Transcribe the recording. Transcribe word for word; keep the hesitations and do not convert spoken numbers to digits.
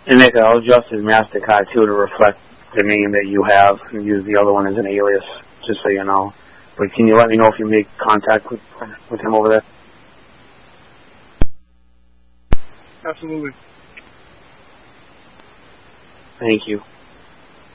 And Nick, I'll adjust his MasterCard too to reflect the name that you have and use the other one as an alias, just so you know. But can you let me know if you make contact with with him over there? Absolutely. Thank you.